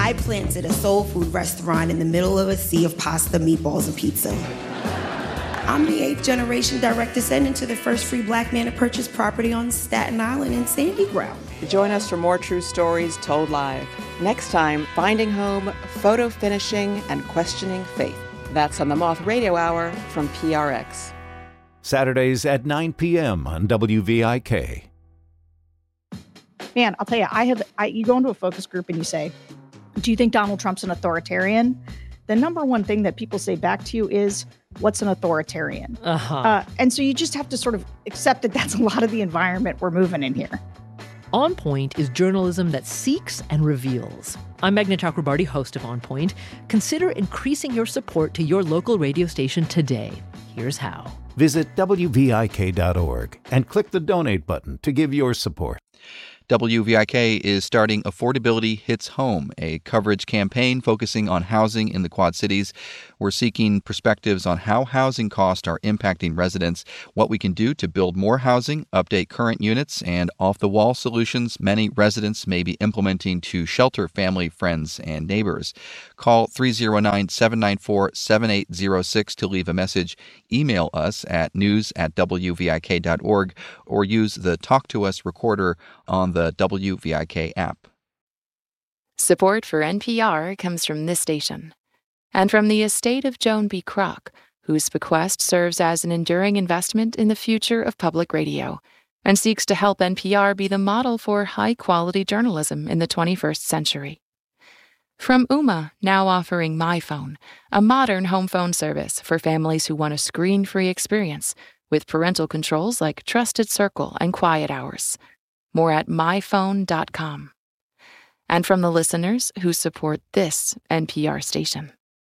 I planted a soul food restaurant in the middle of a sea of pasta, meatballs, and pizza. I'm the 8th generation direct descendant to the first free black man to purchase property on Staten Island and Sandy Ground. Join us for more true stories told live. Next time, Finding Home, Photo Finishing, and Questioning Faith. That's on the Moth Radio Hour from PRX. Saturdays at 9 p.m. on WVIK. Man, I'll tell you, you go into a focus group and you say, do you think Donald Trump's an authoritarian? The number one thing that people say back to you is, what's an authoritarian? And so you just have to sort of accept that that's a lot of the environment we're moving in here. On Point is journalism that seeks and reveals. I'm Meghna Chakrabarti, host of On Point. Consider increasing your support to your local radio station today. Here's how. Visit WVIK.org and click the donate button to give your support. WVIK is starting Affordability Hits Home, a coverage campaign focusing on housing in the Quad Cities. We're seeking perspectives on how housing costs are impacting residents, what we can do to build more housing, update current units, and off-the-wall solutions many residents may be implementing to shelter family, friends, and neighbors. Call 309-794-7806 to leave a message. Email us at news@wvik.org or use the Talk to Us recorder on the WVIK app. Support for NPR comes from this station and from the estate of Joan B. Kroc, whose bequest serves as an enduring investment in the future of public radio and seeks to help NPR be the model for high-quality journalism in the 21st century. From Ooma, now offering MyPhone, a modern home phone service for families who want a screen-free experience with parental controls like Trusted Circle and Quiet Hours. More at myphone.com. And from the listeners who support this NPR station.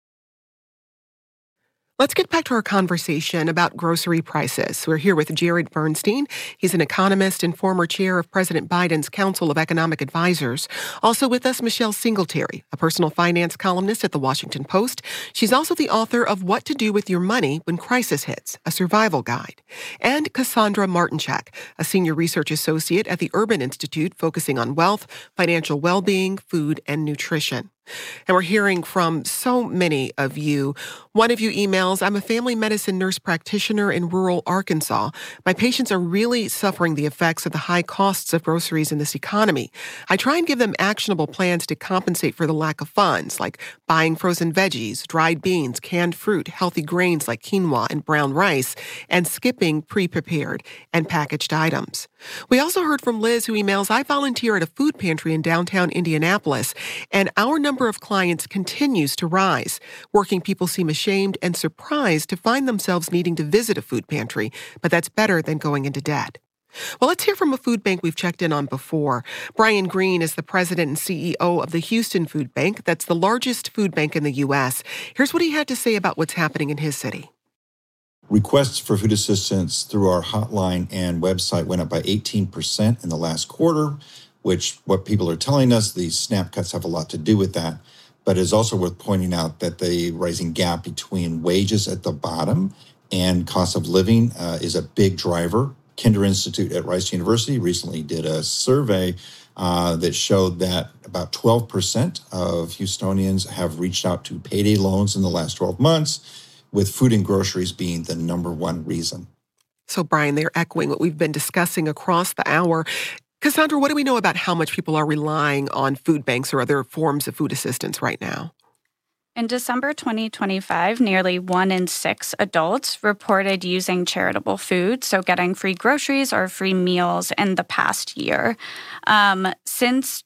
Let's get back to our conversation about grocery prices. We're here with Jared Bernstein. He's an economist and former chair of President Biden's Council of Economic Advisors. Also with us, Michelle Singletary, a personal finance columnist at The Washington Post. She's also the author of What to Do with Your Money When Crisis Hits, a survival guide. And Cassandra Martinchak, a senior research associate at the Urban Institute focusing on wealth, financial well-being, food, and nutrition. And we're hearing from so many of you. One of you emails, I'm a family medicine nurse practitioner in rural Arkansas. My patients are really suffering the effects of the high costs of groceries in this economy. I try and give them actionable plans to compensate for the lack of funds, like buying frozen veggies, dried beans, canned fruit, healthy grains like quinoa and brown rice, and skipping pre-prepared and packaged items. We also heard from Liz, who emails, I volunteer at a food pantry in downtown Indianapolis, and our number of clients continues to rise. Working people seem ashamed and surprised to find themselves needing to visit a food pantry, but that's better than going into debt. Well, let's hear from a food bank we've checked in on before. Brian Green is the president and CEO of the Houston Food Bank. That's the largest food bank in the U.S. Here's what he had to say about what's happening in his city. Requests for food assistance through our hotline and website went up by 18% in the last quarter, which what people are telling us, these SNAP cuts have a lot to do with that. But it's also worth pointing out that the rising gap between wages at the bottom and cost of living is a big driver. Kinder Institute at Rice University recently did a survey that showed that about 12% of Houstonians have reached out to payday loans in the last 12 months, with food and groceries being the number one reason. So, Brian, they're echoing what we've been discussing across the hour. Cassandra, what do we know about how much people are relying on food banks or other forms of food assistance right now? In December 2025, nearly 1 in 6 adults reported using charitable food, so getting free groceries or free meals in the past year. Since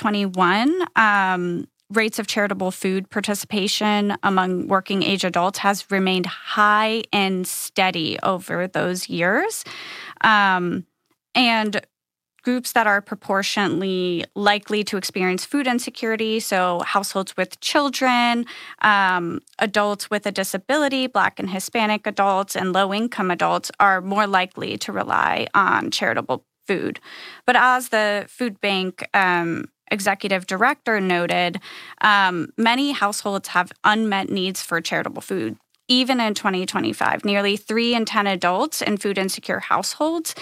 2021, rates of charitable food participation among working age adults has remained high and steady over those years. And groups that are proportionately likely to experience food insecurity, so households with children, adults with a disability, Black and Hispanic adults, and low-income adults are more likely to rely on charitable food. But as the food bank executive director noted, many households have unmet needs for charitable food. Even in 2025, nearly 3 in 10 adults in food insecure households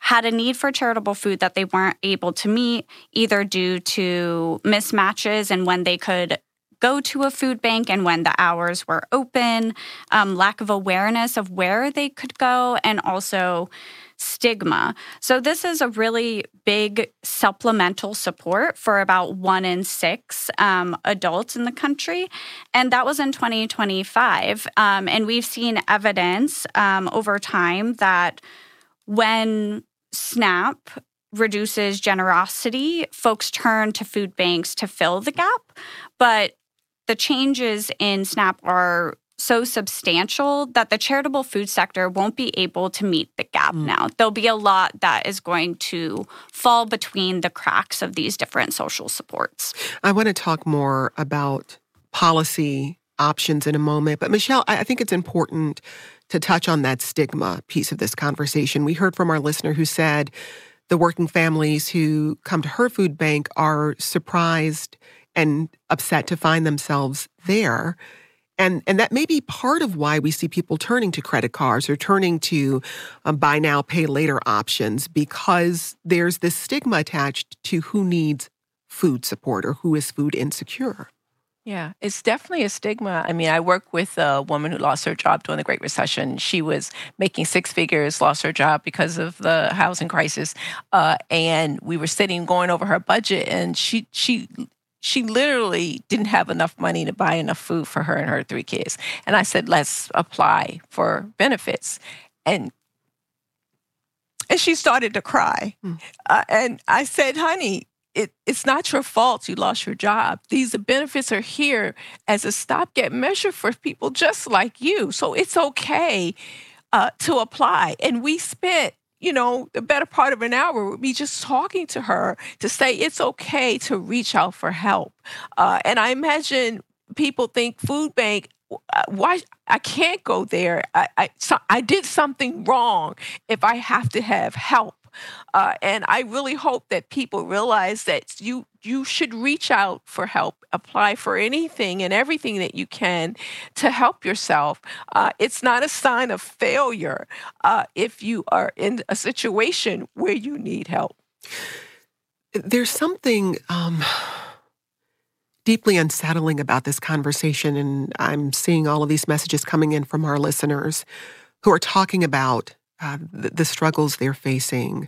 had a need for charitable food that they weren't able to meet, either due to mismatches and when they could go to a food bank and when the hours were open, lack of awareness of where they could go, and also stigma. So this is a really big supplemental support for about 1 in 6 adults in the country. And that was in 2025. And we've seen evidence over time that when SNAP reduces generosity, folks turn to food banks to fill the gap. But the changes in SNAP are so substantial that the charitable food sector won't be able to meet the gap now. There'll be a lot that is going to fall between the cracks of these different social supports. I want to talk more about policy options in a moment. But Michelle, I think it's important to touch on that stigma piece of this conversation. We heard from our listener who said the working families who come to her food bank are surprised and upset to find themselves there. And that may be part of why we see people turning to credit cards or turning to buy now, pay later options, because there's this stigma attached to who needs food support or who is food insecure. Yeah, it's definitely a stigma. I mean, I work with a woman who lost her job during the Great Recession. She was making 6 figures, lost her job because of the housing crisis. And we were going over her budget, and she literally didn't have enough money to buy enough food for her and her 3 kids. And I said, let's apply for benefits. And she started to cry. And I said, honey, it's not your fault you lost your job. These benefits are here as a stopgap measure for people just like you. So it's okay to apply. And we spent the better part of an hour with me just talking to her to say it's okay to reach out for help. And I imagine people think food bank, why I can't go there. I did something wrong if I have to have help. And I really hope that people realize that you should reach out for help, apply for anything and everything that you can to help yourself. It's not a sign of failure if you are in a situation where you need help. There's something deeply unsettling about this conversation, and I'm seeing all of these messages coming in from our listeners who are talking about the struggles they're facing.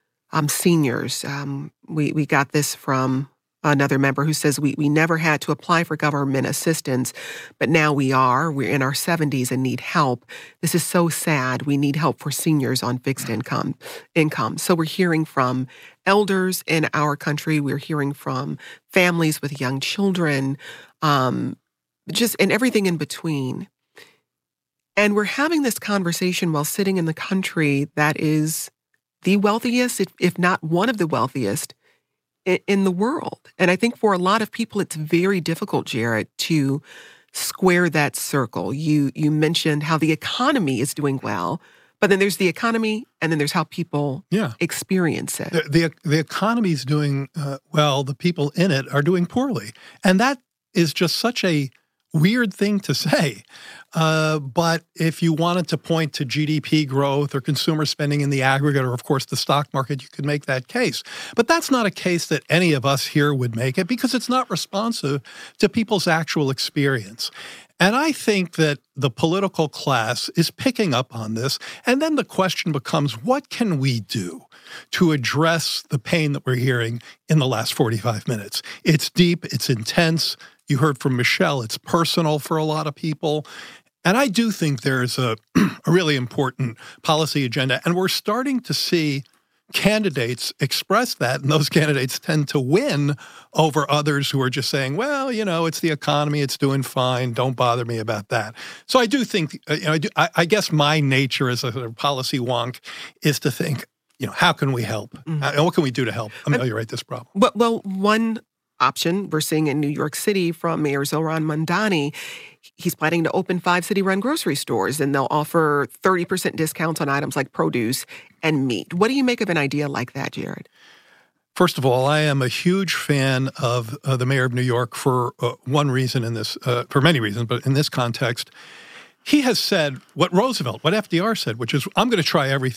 Seniors, we got this from another member who says we never had to apply for government assistance, but now we are. We're in our 70s and need help. This is so sad. We need help for seniors on fixed income. So we're hearing from elders in our country. We're hearing from families with young children, and everything in between. And we're having this conversation while sitting in the country that is the wealthiest, if not one of the wealthiest in the world. And I think for a lot of people, it's very difficult, Jared, to square that circle. You mentioned how the economy is doing well, but then there's the economy, and then there's how people experience it. The economy is doing well. The people in it are doing poorly. And that is just such a weird thing to say. But if you wanted to point to GDP growth or consumer spending in the aggregate, or of course the stock market, you could make that case. But that's not a case that any of us here would make it, because it's not responsive to people's actual experience. And I think that the political class is picking up on this. And then the question becomes, what can we do to address the pain that we're hearing in the last 45 minutes? It's deep, it's intense. You heard from Michelle, it's personal for a lot of people. And I do think there's a really important policy agenda. And we're starting to see candidates express that, and those candidates tend to win over others who are just saying, well, it's the economy, it's doing fine, don't bother me about that. So I do think, I guess my nature as a sort of policy wonk is to think, how can we help? And what can we do to help ameliorate this problem? Well, one option we're seeing in New York City from Mayor Zohran Mamdani, he's planning to open 5 city-run grocery stores, and they'll offer 30% discounts on items like produce and meat. What do you make of an idea like that, Jared? First of all, I am a huge fan of the mayor of New York for one reason in this, for many reasons, but in this context, he has said what FDR said, which is, I'm going to try everything.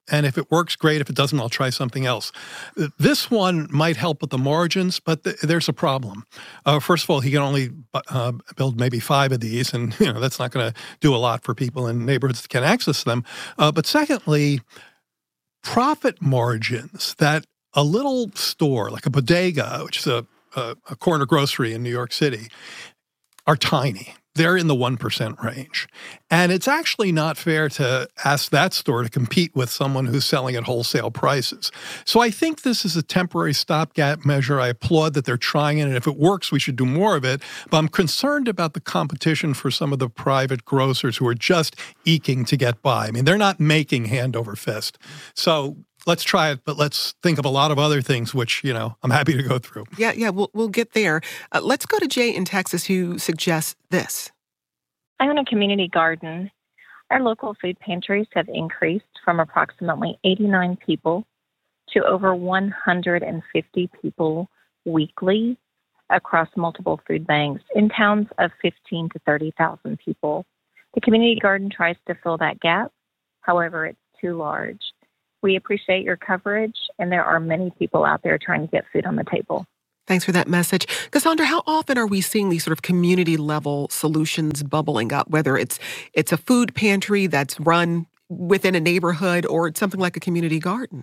And if it works, great. If it doesn't, I'll try something else. This one might help with the margins, but there's a problem. First of all, he can only build maybe 5 of these, and that's not going to do a lot for people in neighborhoods that can access them. But secondly, profit margins that a little store like a bodega, which is a corner grocery in New York City, are tiny. They're in the 1% range. And it's actually not fair to ask that store to compete with someone who's selling at wholesale prices. So I think this is a temporary stopgap measure. I applaud that they're trying it, and if it works, we should do more of it. But I'm concerned about the competition for some of the private grocers who are just eking to get by. I mean, they're not making hand over fist. So let's try it, but let's think of a lot of other things, which, I'm happy to go through. Yeah, we'll get there. Let's go to Jay in Texas, who suggests this. I own a community garden. Our local food pantries have increased from approximately 89 people to over 150 people weekly across multiple food banks in towns of 15 to 30,000 people. The community garden tries to fill that gap. However, it's too large. We appreciate your coverage, and there are many people out there trying to get food on the table. Thanks for that message. Cassandra, how often are we seeing these sort of community-level solutions bubbling up, whether it's a food pantry that's run within a neighborhood or it's something like a community garden?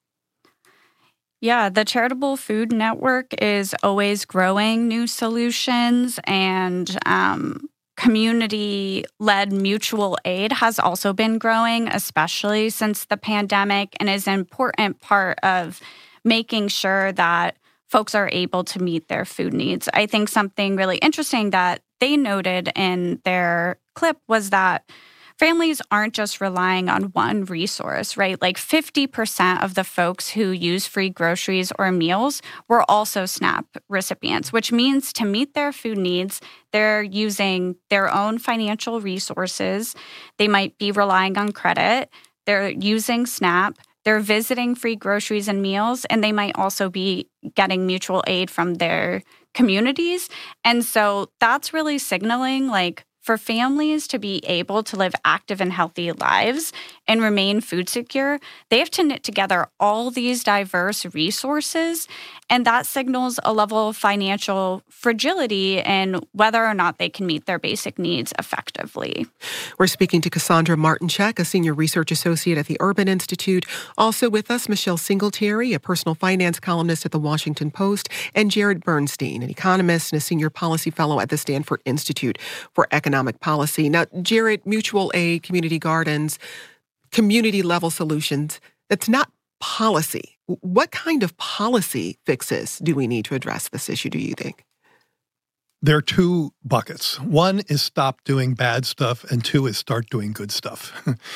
Yeah, the Charitable Food Network is always growing new solutions, and community-led mutual aid has also been growing, especially since the pandemic, and is an important part of making sure that folks are able to meet their food needs. I think something really interesting that they noted in their clip was that families aren't just relying on one resource, right? Like 50% of the folks who use free groceries or meals were also SNAP recipients, which means to meet their food needs, they're using their own financial resources. They might be relying on credit. They're using SNAP. They're visiting free groceries and meals, and they might also be getting mutual aid from their communities. And so that's really signaling, like, for families to be able to live active and healthy lives and remain food secure, they have to knit together all these diverse resources, and that signals a level of financial fragility in whether or not they can meet their basic needs effectively. We're speaking to Cassandra Martinchak, a senior research associate at the Urban Institute. Also with us, Michelle Singletary, a personal finance columnist at the Washington Post, and Jared Bernstein, an economist and a senior policy fellow at the Stanford Institute for Economic Policy. Now, Jared, mutual aid, community gardens, community-level solutions, that's not policy. What kind of policy fixes do we need to address this issue, do you think? There are 2 buckets. One is stop doing bad stuff, and 2 is start doing good stuff.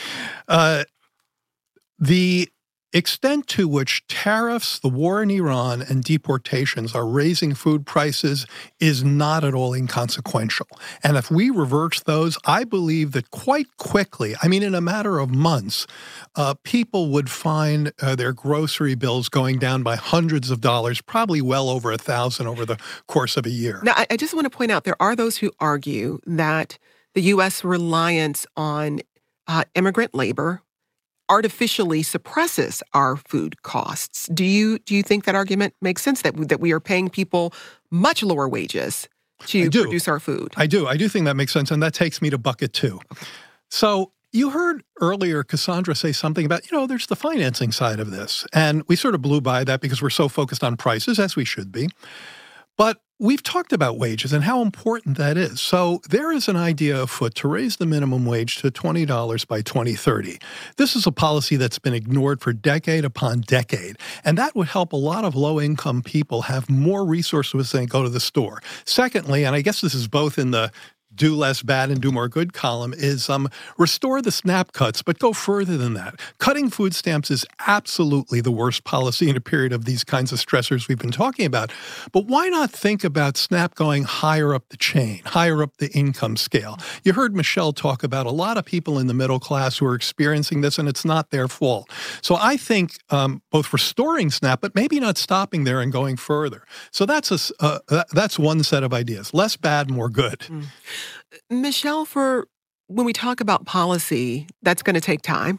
The extent to which tariffs, the war in Iran, and deportations are raising food prices is not at all inconsequential. And if we reverse those, I believe that quite quickly, I mean in a matter of months, people would find their grocery bills going down by hundreds of dollars, probably well over $1,000 over the course of a year. Now, I just want to point out, there are those who argue that the U.S. reliance on immigrant labor artificially suppresses our food costs. Do you think that argument makes sense, that we are paying people much lower wages to produce our food? I do think that makes sense, and that takes me to bucket 2. Okay. So you heard earlier Cassandra say something about, there's the financing side of this, and we sort of blew by that because we're so focused on prices, as we should be. But we've talked about wages and how important that is. So there is an idea afoot to raise the minimum wage to $20 by 2030. This is a policy that's been ignored for decade upon decade, and that would help a lot of low-income people have more resources when they go to the store. Secondly, and I guess this is both in the do less bad and do more good column, is restore the SNAP cuts, but go further than that. Cutting food stamps is absolutely the worst policy in a period of these kinds of stressors we've been talking about. But why not think about SNAP going higher up the chain, higher up the income scale? You heard Michelle talk about a lot of people in the middle class who are experiencing this, and it's not their fault. So I think both restoring SNAP, but maybe not stopping there and going further. So that's one set of ideas. Less bad, more good. Mm. Michelle, when we talk about policy, that's going to take time.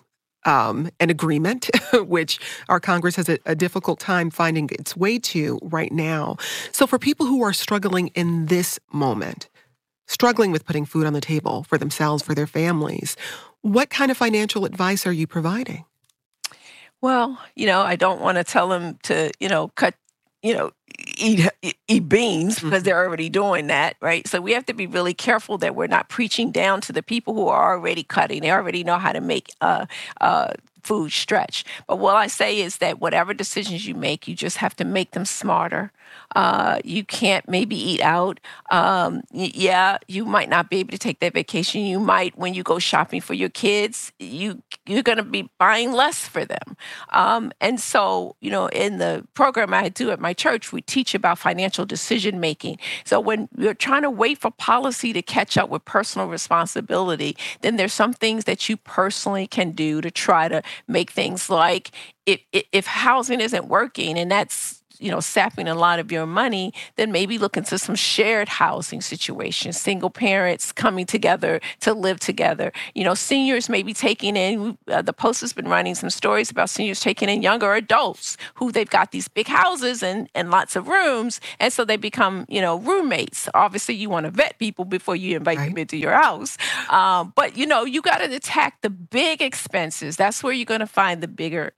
an agreement, which our Congress has a difficult time finding its way to right now. So for people who are struggling in this moment, struggling with putting food on the table for themselves, for their families, what kind of financial advice are you providing? Well, I don't want to tell them to, cut, eat beans because they're already doing that, right? So we have to be really careful that we're not preaching down to the people who are already cutting. They already know how to make food stretch. But what I say is that whatever decisions you make, you just have to make them smarter. You can't maybe eat out. You might not be able to take that vacation. You might, when you go shopping for your kids, you're going to be buying less for them. And so, in the program I do at my church, we teach about financial decision making. So when you're trying to wait for policy to catch up with personal responsibility, then there's some things that you personally can do to try to make things like if housing isn't working and that's sapping a lot of your money, then maybe look into some shared housing situations, single parents coming together to live together. Seniors may be taking in, the Post has been running some stories about seniors taking in younger adults who they've got these big houses and lots of rooms, and so they become, roommates. Obviously, you want to vet people before you invite them into your house. But, you got to attack the big expenses. That's where you're going to find the bigger,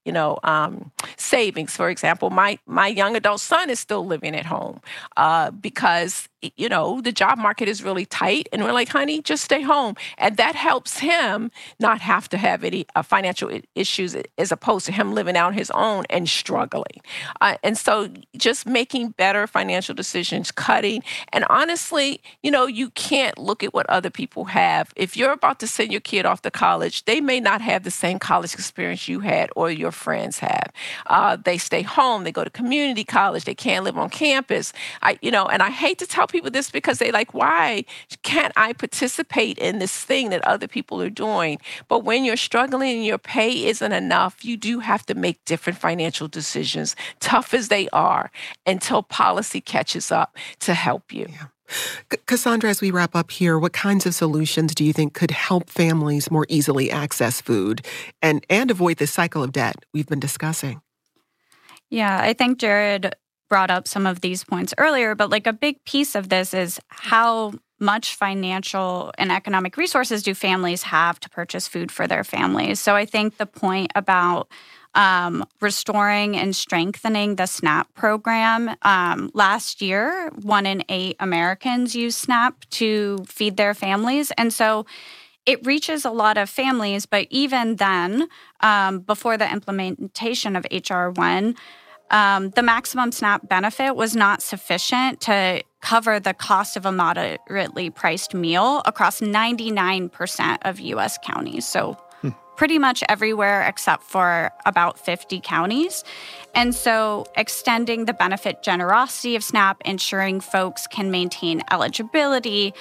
savings. For example, my young adult son is still living at home because, the job market is really tight. And we're like, honey, just stay home. And that helps him not have to have any financial issues as opposed to him living out his own and struggling. And so just making better financial decisions, cutting. And honestly, you can't look at what other people have. If you're about to send your kid off to college, they may not have the same college experience you had or your friends have. They stay home. They go to community college. They can't live on campus. And I hate to tell people this because they like, why can't I participate in this thing that other people are doing? But when you're struggling and your pay isn't enough, you do have to make different financial decisions, tough as they are, until policy catches up to help you. Yeah. Cassandra, as we wrap up here, what kinds of solutions do you think could help families more easily access food and avoid this cycle of debt we've been discussing? Yeah, I think Jared brought up some of these points earlier, but like a big piece of this is how much financial and economic resources do families have to purchase food for their families. So I think the point about restoring and strengthening the SNAP program. Last year, 1 in 8 Americans used SNAP to feed their families. And so it reaches a lot of families. But even then, before the implementation of H.R. 1, the maximum SNAP benefit was not sufficient to cover the cost of a moderately priced meal across 99% of U.S. counties. So pretty much everywhere except for about 50 counties. And so extending the benefit generosity of SNAP, ensuring folks can maintain eligibility,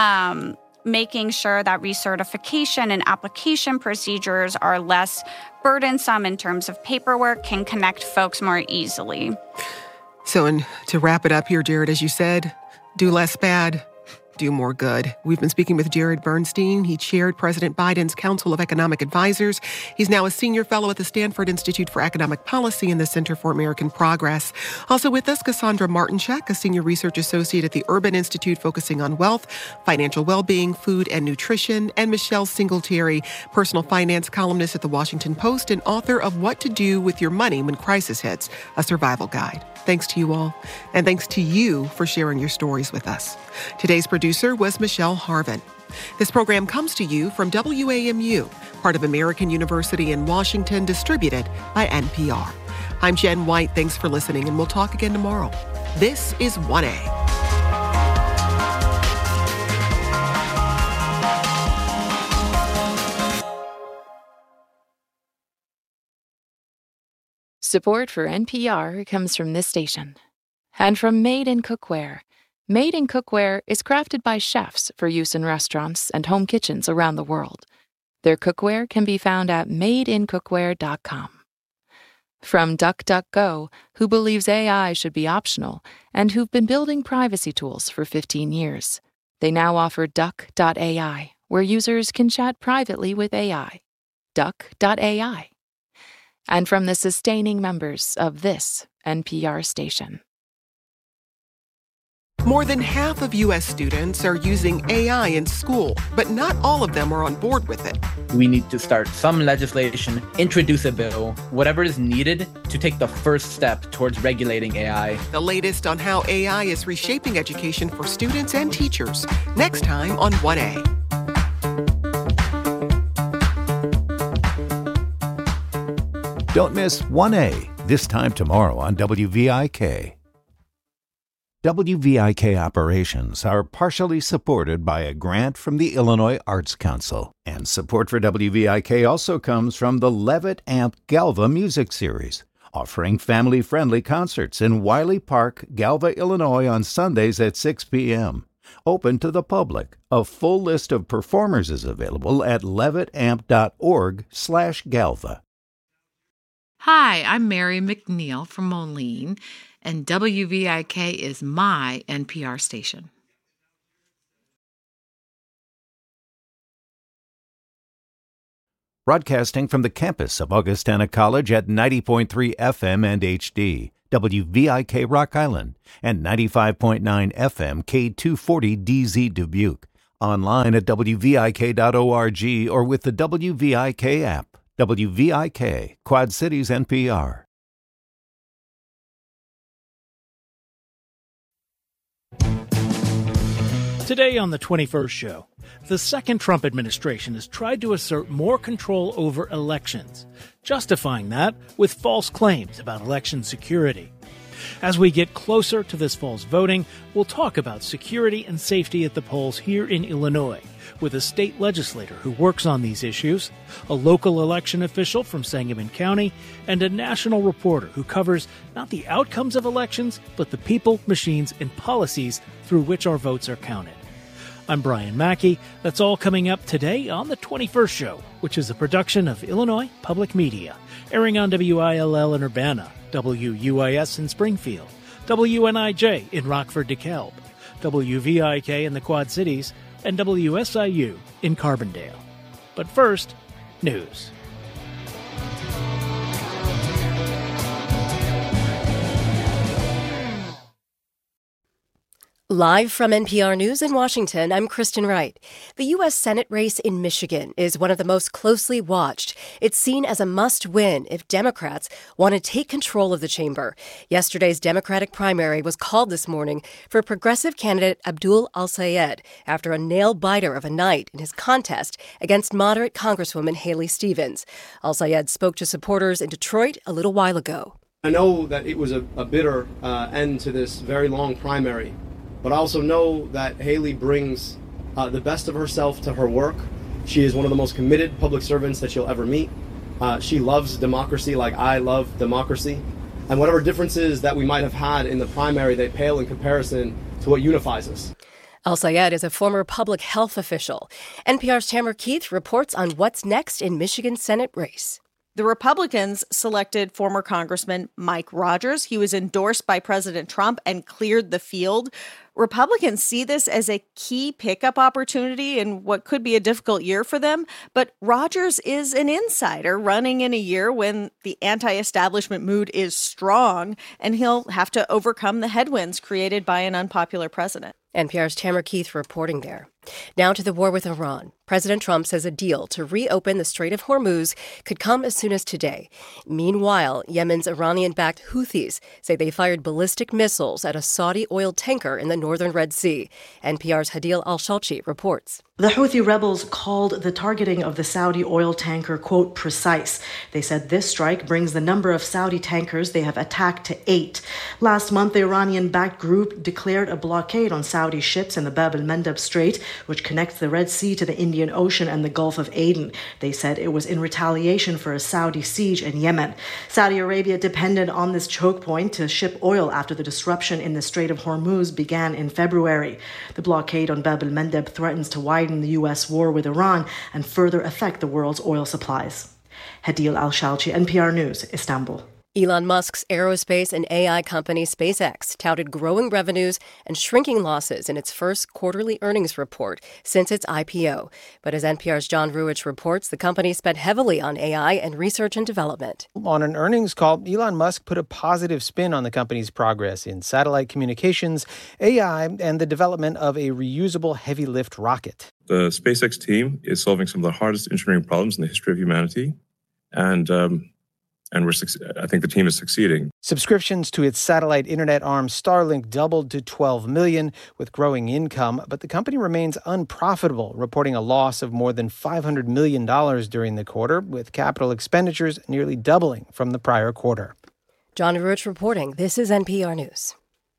making sure that recertification and application procedures are less burdensome in terms of paperwork can connect folks more easily. So, and to wrap it up here, Jared, as you said, do less bad, do more good. We've been speaking with Jared Bernstein. He chaired President Biden's Council of Economic Advisors. He's now a senior fellow at the Stanford Institute for Economic Policy and the Center for American Progress. Also with us, Cassandra Martinchek, a senior research associate at the Urban Institute focusing on wealth, financial well-being, food, and nutrition, and Michelle Singletary, personal finance columnist at the Washington Post and author of What to Do with Your Money When Crisis Hits, a survival guide. Thanks to you all, and thanks to you for sharing your stories with us. Today's producer was Michelle Harvin. This program comes to you from WAMU, part of American University in Washington, distributed by NPR. I'm Jen White. Thanks for listening, and we'll talk again tomorrow. This is 1A. Support for NPR comes from this station and from Made in Cookware. Made in Cookware is crafted by chefs for use in restaurants and home kitchens around the world. Their cookware can be found at madeincookware.com. From DuckDuckGo, who believes AI should be optional and who've been building privacy tools for 15 years. They now offer Duck.ai, where users can chat privately with AI. duck.ai. And from the sustaining members of this NPR station. More than half of U.S. students are using AI in school, but not all of them are on board with it. We need to start some legislation, introduce a bill, whatever is needed to take the first step towards regulating AI. The latest on how AI is reshaping education for students and teachers, next time on 1A. Don't miss 1A, this time tomorrow on WVIK. WVIK operations are partially supported by a grant from the Illinois Arts Council. And support for WVIK also comes from the Levitt Amp Galva Music Series, offering family-friendly concerts in Wiley Park, Galva, Illinois on Sundays at 6 p.m. Open to the public. A full list of performers is available at levittamp.org/Galva. Hi, I'm Mary McNeil from Moline, and WVIK is my NPR station. Broadcasting from the campus of Augustana College at 90.3 FM and HD, WVIK Rock Island, and 95.9 FM K240DZ Dubuque. Online at WVIK.org or with the WVIK app. WVIK, Quad Cities NPR. Today on the 21st show, the second Trump administration has tried to assert more control over elections, justifying that with false claims about election security. As we get closer to this fall's voting, we'll talk about security and safety at the polls here in Illinois, with a state legislator who works on these issues, a local election official from Sangamon County, and a national reporter who covers not the outcomes of elections, but the people, machines, and policies through which our votes are counted. I'm Brian Mackey. That's all coming up today on The 21st Show, which is a production of Illinois Public Media, airing on WILL in Urbana, WUIS in Springfield, WNIJ in Rockford, DeKalb, WVIK in the Quad Cities, and WSIU in Carbondale. But first, news. Live from NPR News in Washington, I'm Kristen Wright. The U.S. Senate race in Michigan is one of the most closely watched. It's seen as a must-win if Democrats want to take control of the chamber. Yesterday's Democratic primary was called this morning for progressive candidate Abdul Al-Sayed after a nail-biter of a night in his contest against moderate Congresswoman Haley Stevens. Al-Sayed spoke to supporters in Detroit a little while ago. I know that it was a bitter end to this very long primary. But I also know that Haley brings the best of herself to her work. She is one of the most committed public servants that you'll ever meet. She loves democracy like I love democracy. And whatever differences that we might have had in the primary, they pale in comparison to what unifies us. Al-Sayed is a former public health official. NPR's Tamara Keith reports on what's next in Michigan's Senate race. The Republicans selected former Congressman Mike Rogers. He was endorsed by President Trump and cleared the field. Republicans see this as a key pickup opportunity in what could be a difficult year for them. But Rogers is an insider running in a year when the anti-establishment mood is strong, and he'll have to overcome the headwinds created by an unpopular president. NPR's Tamara Keith reporting there. Now to the war with Iran. President Trump says a deal to reopen the Strait of Hormuz could come as soon as today. Meanwhile, Yemen's Iranian-backed Houthis say they fired ballistic missiles at a Saudi oil tanker in the northern Red Sea. NPR's Hadil Al-Shalchi reports. The Houthi rebels called the targeting of the Saudi oil tanker, quote, precise. They said this strike brings the number of Saudi tankers they have attacked to 8. Last month, the Iranian-backed group declared a blockade on Saudi ships in the Bab el-Mandeb Strait, which connects the Red Sea to the Indian Ocean and the Gulf of Aden. They said it was in retaliation for a Saudi siege in Yemen. Saudi Arabia depended on this choke point to ship oil after the disruption in the Strait of Hormuz began in February. The blockade on Bab el-Mandeb threatens to widen the U.S. war with Iran and further affect the world's oil supplies. Hadil Al-Shalchi, NPR News, Istanbul. Elon Musk's aerospace and AI company SpaceX touted growing revenues and shrinking losses in its first quarterly earnings report since its IPO. But as NPR's John Ruwitch reports, the company spent heavily on AI and research and development. On an earnings call, Elon Musk put a positive spin on the company's progress in satellite communications, AI, and the development of a reusable heavy-lift rocket. The SpaceX team is solving some of the hardest engineering problems in the history of humanity, and I think the team is succeeding. Subscriptions to its satellite internet arm Starlink doubled to 12 million with growing income, but the company remains unprofitable, reporting a loss of more than $500 million during the quarter, with capital expenditures nearly doubling from the prior quarter. John Ruwitch reporting. This is NPR News.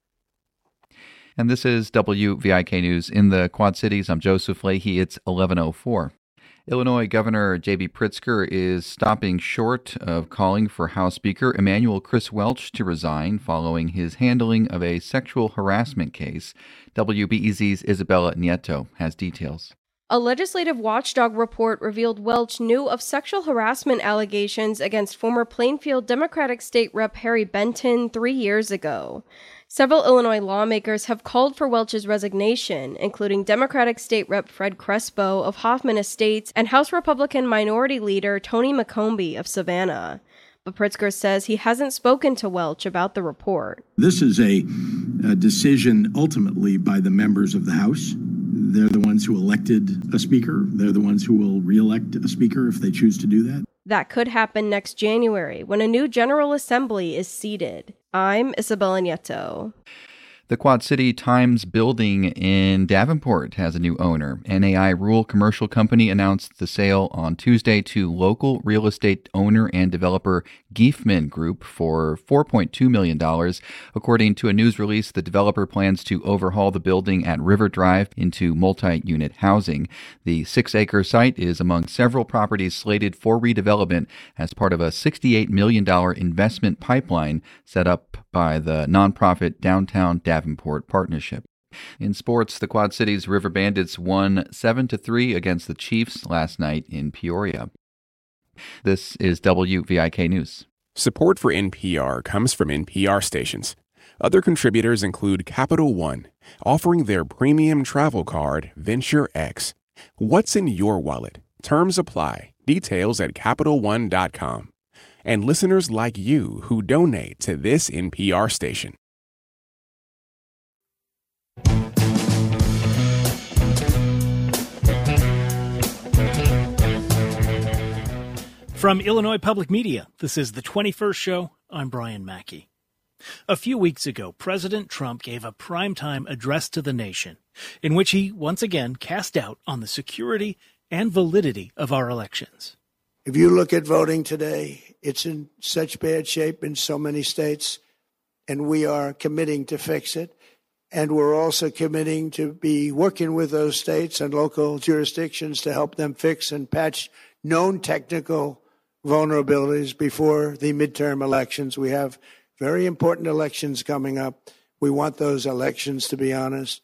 And this is WVIK News. In the Quad Cities, I'm Joseph Leahy. It's 11:04. Illinois Governor J.B. Pritzker is stopping short of calling for House Speaker Emanuel Chris Welch to resign following his handling of a sexual harassment case. WBEZ's Isabella Nieto has details. A legislative watchdog report revealed Welch knew of sexual harassment allegations against former Plainfield Democratic State Rep. Harry Benton 3 years ago. Several Illinois lawmakers have called for Welch's resignation, including Democratic State Rep. Fred Crespo of Hoffman Estates and House Republican Minority Leader Tony McCombie of Savannah. But Pritzker says he hasn't spoken to Welch about the report. This is a decision ultimately by the members of the House. They're the ones who elected a speaker. They're the ones who will re-elect a speaker if they choose to do that. That could happen next January when a new General Assembly is seated. I'm Isabella Nieto. The Quad City Times building in Davenport has a new owner. NAI Rural Commercial Company announced the sale on Tuesday to local real estate owner and developer Giefman Group for $4.2 million. According to a news release, the developer plans to overhaul the building at River Drive into multi-unit housing. The 6-acre site is among several properties slated for redevelopment as part of a $68 million investment pipeline set up by the nonprofit Downtown Davenport Partnership. In sports, the Quad Cities River Bandits won 7-3 against the Chiefs last night in Peoria. This is WVIK News. Support for NPR comes from NPR stations. Other contributors include Capital One, offering their premium travel card, Venture X. What's in your wallet? Terms apply. Details at CapitalOne.com. And listeners like you who donate to this NPR station. From Illinois Public Media, this is The 21st Show. I'm Brian Mackey. A few weeks ago, President Trump gave a primetime address to the nation in which he once again cast doubt on the security and validity of our elections. If you look at voting today, it's in such bad shape in so many states, and we are committing to fix it. And we're also committing to be working with those states and local jurisdictions to help them fix and patch known technical vulnerabilities before the midterm elections. We have very important elections coming up. We want those elections to be honest.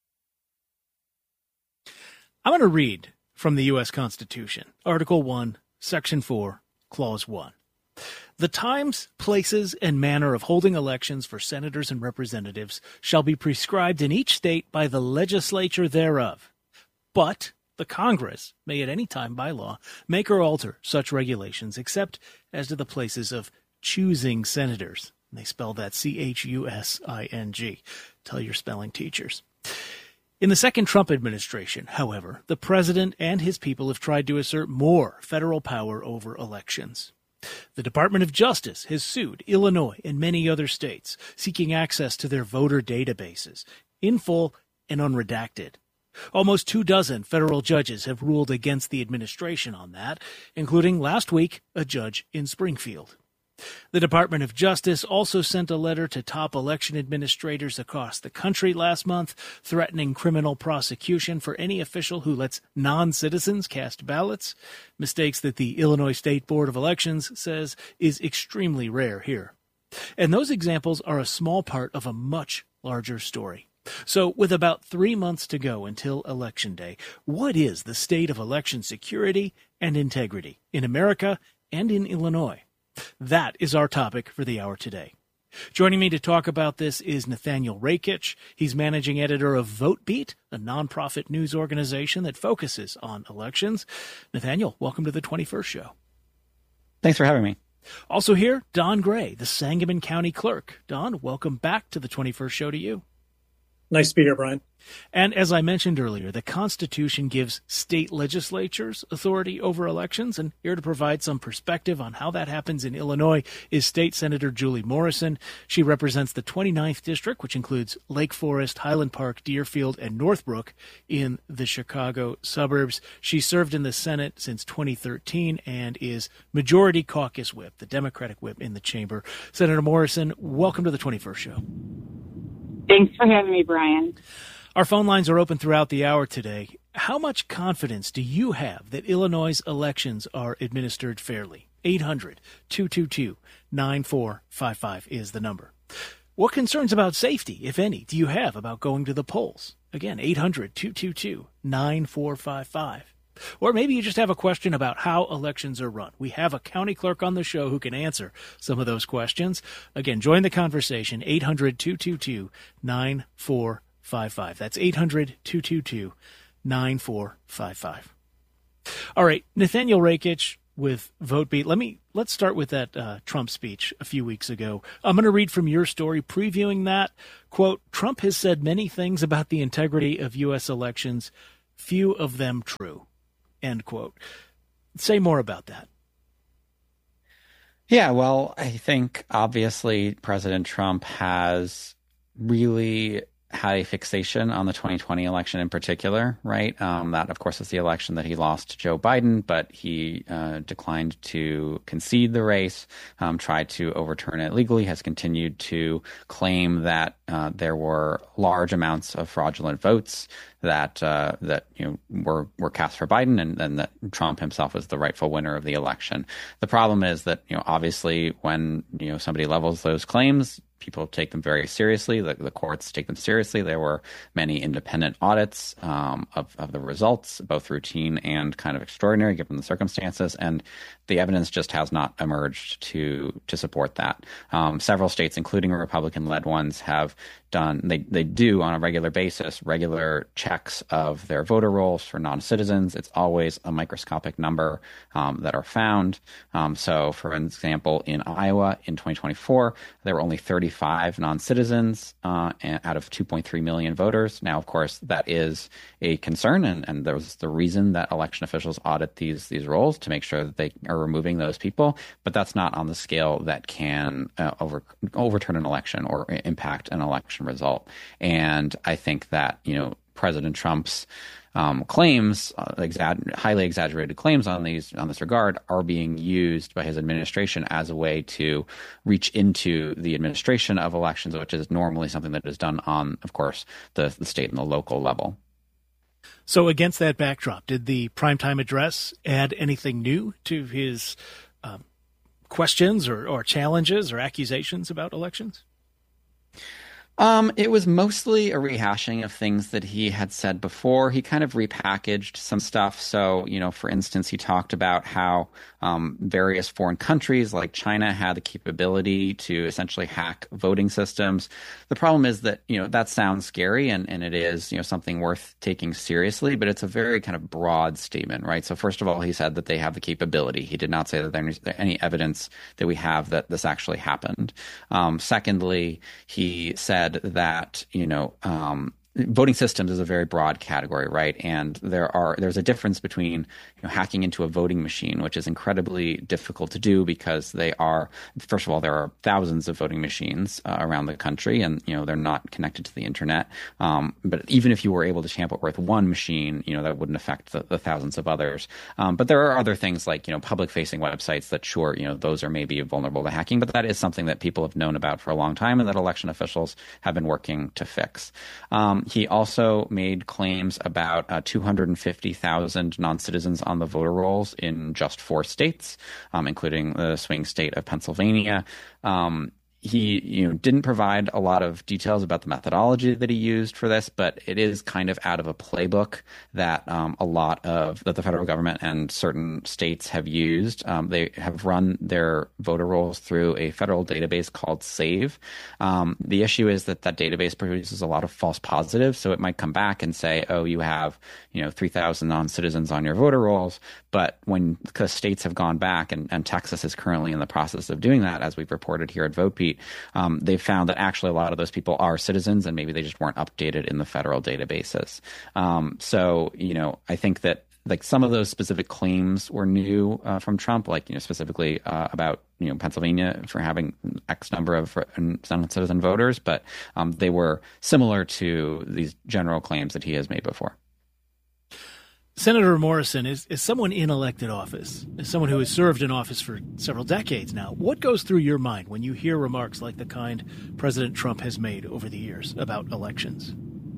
I'm going to read from the U.S. Constitution, Article 1, Section 4, Clause 1. The times, places, and manner of holding elections for senators and representatives shall be prescribed in each state by the legislature thereof. But the Congress may at any time by law make or alter such regulations except as to the places of choosing senators. They spell that C-H-U-S-I-N-G. Tell your spelling teachers. In the second Trump administration, however, the president and his people have tried to assert more federal power over elections. The Department of Justice has sued Illinois and many other states, seeking access to their voter databases, in full and unredacted. Almost 24 federal judges have ruled against the administration on that, including last week a judge in Springfield. The Department of Justice also sent a letter to top election administrators across the country last month, threatening criminal prosecution for any official who lets non-citizens cast ballots, mistakes that the Illinois State Board of Elections says is extremely rare here. And those examples are a small part of a much larger story. So with about 3 months to go until Election Day, what is the state of election security and integrity in America and in Illinois? That is our topic for the hour today. Joining me to talk about this is Nathaniel Rakich. He's managing editor of VoteBeat, a nonprofit news organization that focuses on elections. Nathaniel, welcome to the 21st Show. Thanks for having me. Also here, Don Gray, the Sangamon County Clerk. Don, welcome back to the 21st Show to you. Nice to be here, Brian. And as I mentioned earlier, the Constitution gives state legislatures authority over elections. And here to provide some perspective on how that happens in Illinois is State Senator Julie Morrison. She represents the 29th District, which includes Lake Forest, Highland Park, Deerfield, and Northbrook in the Chicago suburbs. She served in the Senate since 2013 and is Majority Caucus Whip, the Democratic whip in the chamber. Senator Morrison, welcome to the 21st Show. Thanks for having me, Brian. Our phone lines are open throughout the hour today. How much confidence do you have that Illinois' elections are administered fairly? 800-222-9455 is the number. What concerns about safety, if any, do you have about going to the polls? Again, 800-222-9455. Or maybe you just have a question about how elections are run. We have a county clerk on the show who can answer some of those questions. Again, join the conversation, 800-222-9455. That's 800-222-9455. All right, Nathaniel Rakich with VoteBeat. Let's start with that Trump speech a few weeks ago. I'm going to read from your story previewing that. Quote, Trump has said many things about the integrity of U.S. elections, few of them true. End quote. Say more about that. Yeah, well, I think obviously President Trump has really had a fixation on the 2020 election in particular, right? That, of course, is the election that he lost to Joe Biden, but he declined to concede the race, tried to overturn it legally, has continued to claim that there were large amounts of fraudulent votes that were cast for Biden, and that Trump himself was the rightful winner of the election. The problem is that obviously when somebody levels those claims, people take them very seriously. The courts take them seriously. There were many independent audits of the results, both routine and kind of extraordinary given the circumstances, and the evidence just has not emerged to support that. Several states, including Republican-led ones, have done, they do on a regular basis, regular checks of their voter rolls for non-citizens. It's always a microscopic number that are found. So, for example, in Iowa in 2024, there were only 35 non-citizens out of 2.3 million voters. Now, of course, that is a concern, and there's the reason that election officials audit these rolls to make sure that they are removing those people. But that's not on the scale that can overturn an election or impact an election result. And I think that, President Trump's claims, highly exaggerated claims on this regard, are being used by his administration as a way to reach into the administration of elections, which is normally something that is done on, of course, the state and the local level. So against that backdrop, did the primetime address add anything new to his questions or challenges or accusations about elections? It was mostly a rehashing of things that he had said before. He kind of repackaged some stuff. So, for instance, he talked about how various foreign countries like China had the capability to essentially hack voting systems. The problem is that, that sounds scary and it is, something worth taking seriously, but it's a very kind of broad statement, right? So first of all, he said that they have the capability. He did not say that there's any evidence that we have that this actually happened. Secondly, he said that, voting systems is a very broad category, right? And there's a difference between hacking into a voting machine, which is incredibly difficult to do because first of all, there are thousands of voting machines around the country, and they're not connected to the internet. But even if you were able to tamper with one machine, that wouldn't affect the thousands of others. But there are other things like public-facing websites that, sure, those are maybe vulnerable to hacking, but that is something that people have known about for a long time and that election officials have been working to fix. He also made claims about 250,000 non-citizens on the voter rolls in just 4 states, including the swing state of Pennsylvania. He didn't provide a lot of details about the methodology that he used for this, but it is kind of out of a playbook that that the federal government and certain states have used. They have run their voter rolls through a federal database called SAVE. The issue is that database produces a lot of false positives, so it might come back and say, oh, you have 3,000 non-citizens on your voter rolls, but because states have gone back and Texas is currently in the process of doing that, as we've reported here at VoteBeat, they've found that actually a lot of those people are citizens and maybe they just weren't updated in the federal databases. So I think that some of those specific claims were new from Trump, specifically about Pennsylvania for having X number of non-citizen voters, but they were similar to these general claims that he has made before. Senator Morrison, is someone in elected office, is someone who has served in office for several decades now. What goes through your mind when you hear remarks like the kind President Trump has made over the years about elections?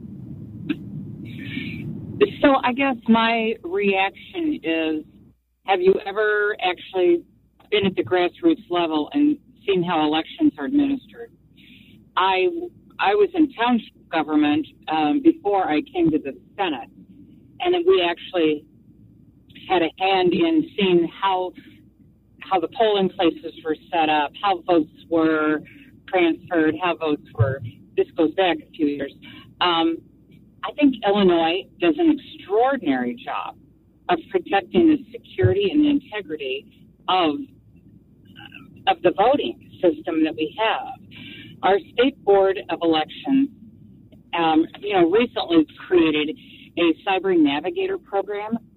So I guess my reaction is, have you ever actually been at the grassroots level and seen how elections are administered? I was in township government before I came to the Senate. And then we actually had a hand in seeing how the polling places were set up, how votes were transferred, how votes were. This goes back a few years. I think Illinois does an extraordinary job of protecting the security and the integrity of the voting system that we have. Our state board of elections, recently created a cyber navigator program